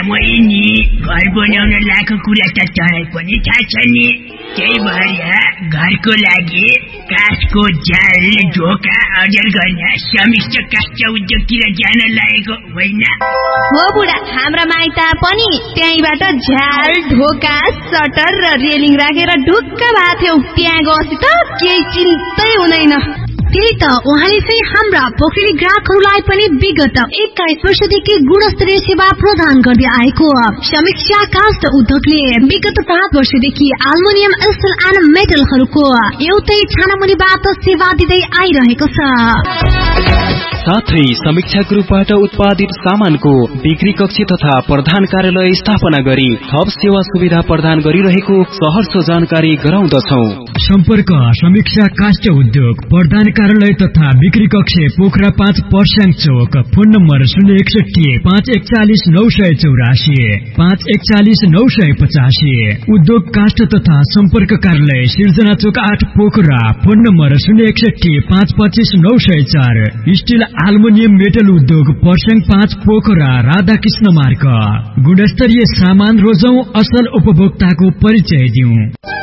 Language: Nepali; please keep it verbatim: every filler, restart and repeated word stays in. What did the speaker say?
बहिनी घर बनाउन लाखो कुरा त तँलाई पनि थाहा छ नि। त्यही भएर घरको लागि काठको जाल ढोका अर्डर गर्न समिष्ट काष्ठ उद्योगतिर जान लागेको होइन हो बुढा। हाम्रा माइता पनि त्यहीबाट झ्याल ढोका सटर र रेलिङ राखेर ढुक्क भएको थियौ। त्यहाँ गएपछि त केही चिन्तै हुँदैन। त्यही त उहाँले चाहिँ हाम्रा पोखरी ग्राहकहरूलाई पनि विगत एक्काइस वर्षदेखि गुणस्तरीय सेवा प्रदान गर्दै आएको समीक्षा काष्ठ उद्योगले विगत पाँच वर्षदेखि एल्युमिनियम स्टिल एन्ड मेटलहरूको एउटै छानामुनिबाट सेवा दिँदै आइरहेको छ। साथै समीक्षा ग्रुपबाट उत्पादित सामानको बिक्री कक्ष तथा प्रधान कार्यालय स्थापना गरी थप सेवा सुविधा प्रदान गरिरहेको सहर्ष जानकारी गराउँदछौ। सम्पर्क समीक्षा काष्ठ उद्योग प्रधान कार्यालय तथा बिक्री कक्ष पोखरा पाँच पर्स्याङ चौक। फोन नम्बर शून्य एकसठी पाँच एकचालिस नौ सय चौरासी पाँच एकचालिस नौ सय पचासी। उद्योग काष्ठ तथा सम्पर्क कार्यालय सिर्जना चौक आठ पोखरा। फोन नम्बर शून्य एकसठी पाँच पच्चिस नौ सय चार। स्टिल एल्युमिनियम मेटल उद्योग पर्स्याङ पाँच पोखरा राधाकृष्ण मार्ग। गुणस्तरीय सामान रोजौं, असल उपभोक्ताको परिचय दिउँ।